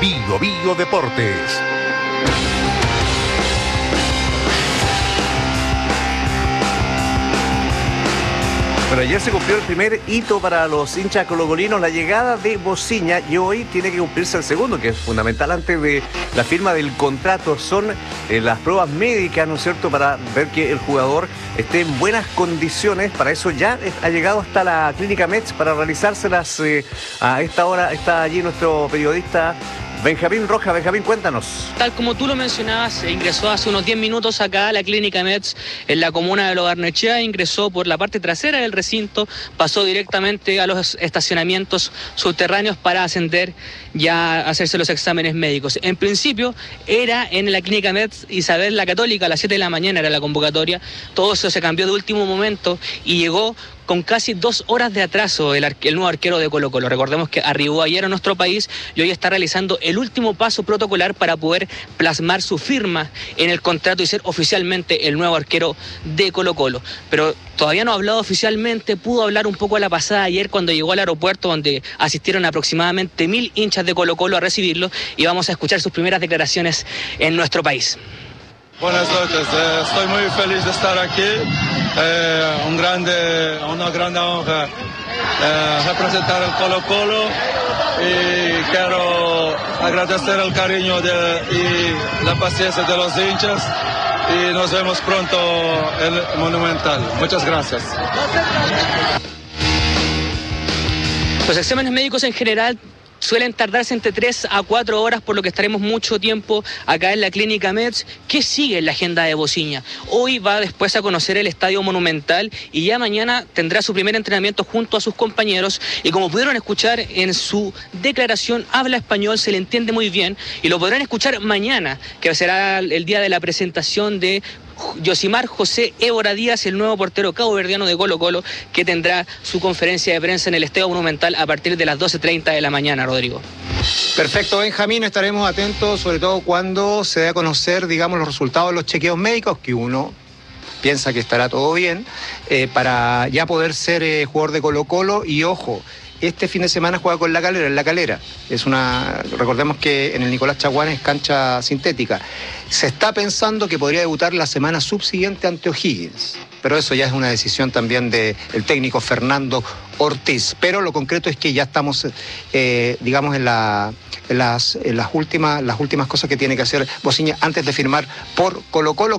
Bio Bio Deportes. Bueno, ayer se cumplió el primer hito para los hinchas colocolinos, la llegada de Bociña, y hoy tiene que cumplirse el segundo, que es fundamental antes de la firma del contrato. Son las pruebas médicas, ¿no es cierto?, para ver que el jugador esté en buenas condiciones. Para eso ya ha llegado hasta la Clínica Metz para realizárselas. A esta hora está allí nuestro periodista Benjamín Rojas. Benjamín, cuéntanos. Tal como tú lo mencionabas, ingresó hace unos 10 minutos acá a la Clínica Metz en la comuna de Lo Barnechea, ingresó por la parte trasera del recinto, pasó directamente a los estacionamientos subterráneos para ascender ya a hacerse los exámenes médicos. En principio era en la Clínica Metz Isabel la Católica, a las 7 de la mañana era la convocatoria. Todo eso se cambió de último momento y llegó con casi 2 horas de atraso el nuevo arquero de Colo-Colo. Recordemos que arribó ayer a nuestro país y hoy está realizando el último paso protocolar para poder plasmar su firma en el contrato y ser oficialmente el nuevo arquero de Colo-Colo. Pero todavía no ha hablado oficialmente, pudo hablar un poco a la pasada ayer cuando llegó al aeropuerto, donde asistieron aproximadamente 1000 hinchas de Colo-Colo a recibirlo, y vamos a escuchar sus primeras declaraciones en nuestro país. Buenas noches, estoy muy feliz de estar aquí, una grande honra representar el Colo-Colo, y quiero agradecer el cariño y la paciencia de los hinchas, y nos vemos pronto en el Monumental. Muchas gracias. Los exámenes médicos en general suelen tardarse entre 3 a 4 horas, por lo que estaremos mucho tiempo acá en la Clínica Metz. ¿Qué sigue en la agenda de Bociña? Hoy va después a conocer el Estadio Monumental y ya mañana tendrá su primer entrenamiento junto a sus compañeros, y como pudieron escuchar en su declaración, habla español, se le entiende muy bien, y lo podrán escuchar mañana, que será el día de la presentación de Yosimar José Évora Díaz, el nuevo portero caboverdiano de Colo-Colo, que tendrá su conferencia de prensa en el Estadio Monumental a partir de las 12:30 de la mañana, Rodrigo. Perfecto, Benjamín, estaremos atentos, sobre todo cuando se dé a conocer, digamos, los resultados de los chequeos médicos, que uno piensa que estará todo bien, para ya poder ser jugador de Colo-Colo. Y ojo, este fin de semana juega con La Calera, en La Calera. Recordemos que en el Nicolás Chaguán es cancha sintética. Se está pensando que podría debutar la semana subsiguiente ante O'Higgins, pero eso ya es una decisión también del técnico Fernando Ortiz. Pero lo concreto es que ya estamos, digamos, en las últimas cosas que tiene que hacer Bociña antes de firmar por Colo-Colo.